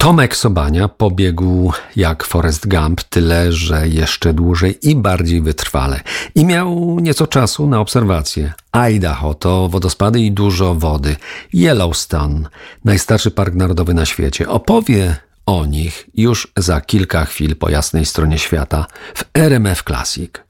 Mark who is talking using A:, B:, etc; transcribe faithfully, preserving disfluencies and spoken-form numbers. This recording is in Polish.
A: Tomek Sobania pobiegł jak Forrest Gump, tyle że jeszcze dłużej i bardziej wytrwale. I miał nieco czasu na obserwacje. Idaho to wodospady i dużo wody. Yellowstone, najstarszy park narodowy na świecie. Opowie o nich już za kilka chwil po jasnej stronie świata w R M F Classic.